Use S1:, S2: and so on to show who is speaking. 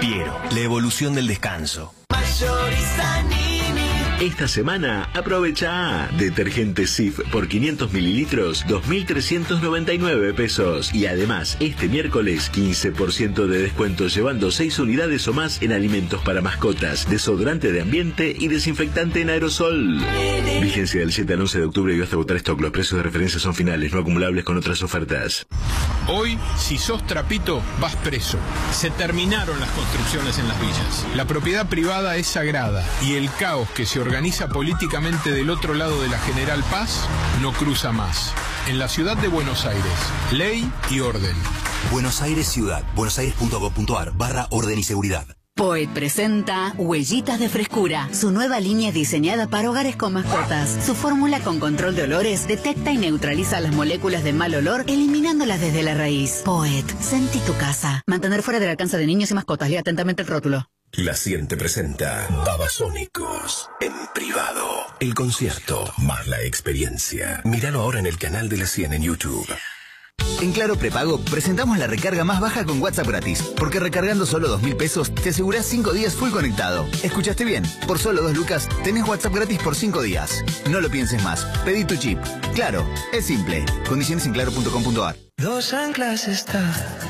S1: Piero, la evolución del descanso.
S2: Esta semana aprovecha detergente Cif por 500 mililitros, 2.399 pesos. Y además, este miércoles, 15% de descuento llevando 6 unidades o más en alimentos para mascotas, desodorante de ambiente y desinfectante en aerosol. Vigencia del 7 al 11 de octubre y hasta agotar stock. Los precios de referencia son finales, no acumulables con otras ofertas.
S3: Hoy, si sos trapito, vas preso. Se terminaron las construcciones en las villas. La propiedad privada es sagrada y el caos que se organiza políticamente del otro lado de la General Paz no cruza más. En la ciudad de Buenos Aires, ley y orden.
S1: Buenos Aires Ciudad, buenosaires.gov.ar/orden y seguridad.
S4: Poet presenta Huellitas de Frescura, su nueva línea diseñada para hogares con mascotas. Su fórmula con control de olores detecta y neutraliza las moléculas de mal olor, eliminándolas desde la raíz. Poet, sentí tu casa. Mantener fuera del alcance de niños y mascotas. Lea atentamente el rótulo.
S5: La Ciente presenta Babasónicos en privado. El concierto más la experiencia. Míralo ahora en el canal de La Cien en YouTube.
S6: En Claro Prepago presentamos la recarga más baja con WhatsApp gratis. Porque recargando solo 2.000 pesos te asegurás 5 días full conectado. ¿Escuchaste bien? Por solo 2 lucas tenés WhatsApp gratis por 5 días. No lo pienses más. Pedí tu chip. Claro, es simple. Condiciones en claro.com.ar.
S7: Dos anclas está